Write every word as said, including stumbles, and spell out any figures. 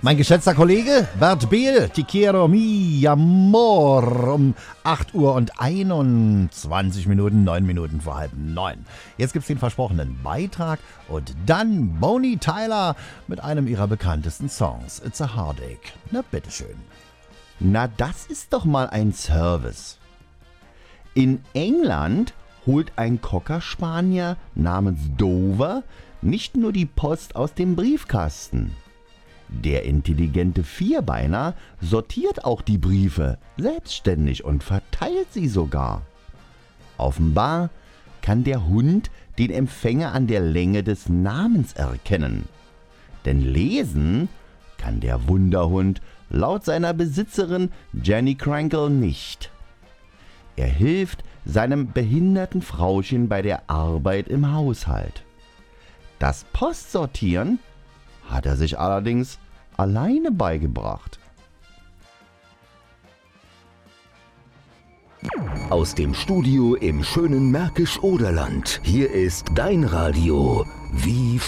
Mein geschätzter Kollege Bert Behl, Ti quiero mi amor, um acht Uhr und einundzwanzig Minuten, neun Minuten vor halb neun. Jetzt gibt's den versprochenen Beitrag und dann Bonnie Tyler mit einem ihrer bekanntesten Songs, It's a Heartache. Na, bitteschön. Na, das ist doch mal ein Service. In England holt ein Cocker Spaniel namens Dover nicht nur die Post aus dem Briefkasten. Der intelligente Vierbeiner sortiert auch die Briefe selbstständig und verteilt sie sogar. Offenbar kann der Hund den Empfänger an der Länge des Namens erkennen. Denn lesen kann der Wunderhund laut seiner Besitzerin Jenny Krankel nicht. Er hilft seinem behinderten Frauchen bei der Arbeit im Haushalt. Das Postsortieren hat er sich allerdings alleine beigebracht. Aus dem Studio im schönen Märkisch-Oderland. Hier ist dein Radio. Wie